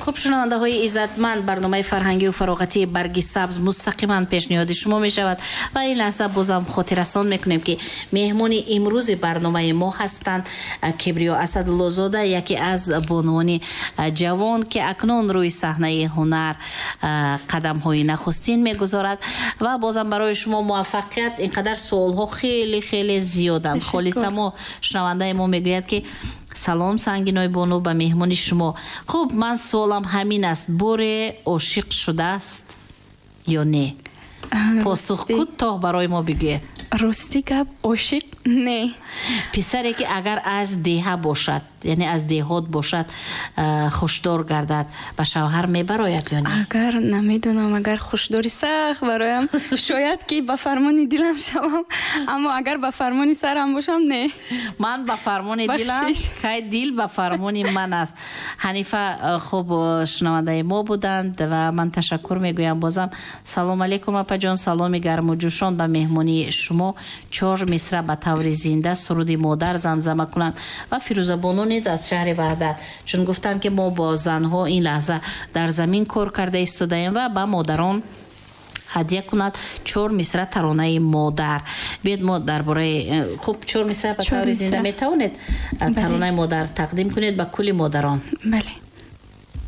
خب شنونده‌های عزتمند، برنامه فرهنگی و فراغتی برگ سبز مستقیما پیشنهاد شما می شود و این لحظه بازم خاطررسان میکنیم که مهمان امروز برنامه ما هستند کبریا اسدالله زاده، یکی از بانوان جوان که اکنون روی صحنه هنر قدم های نخستین میگذارد و بازم برای شما موفقیت. اینقدر سوالها خیلی خیلی زیادند. خالصه ما شنونده ما میگوید که سلام سنگینای بانو به مهمانی شما. خب من سوالم همین است، بوره عاشق شده است یا نه؟ پاسخ کوتاه برای ما بگوید. راستی گپ عاشق نه. پسری که اگر از دیه باشد، یعنی از دیهات باشد، خوشدار گردد به شوهر میبراید یا نه؟ اگر نمیدونم، اگر خوشداری سخت برایم شاید که به فرمان دلم شوم، اما اگر به فرمان سرم باشم نه. من به فرمان دلم، که دل به فرمان من است. حنیفه خوب شنونده ما بودند و من تشکر میگویم بازم. سلام علیکم اپا جان، سلام گرم و جوشان به مهمانی شما. 4 مصرع به طور زنده سرود مادر زمزمه کنند و فیروزه بانو نیز از شهر وحدت، چون گفتن که ما با زنها این لحظه در زمین کار کرده ایستادیم و با مادران هدیه کند 4 مصرع ترانه مادر. بیاید ما درباره خوب 4 مصرع به طور زنده میتوانید ترانه مادر تقدیم کنید به کل مادران؟ بله.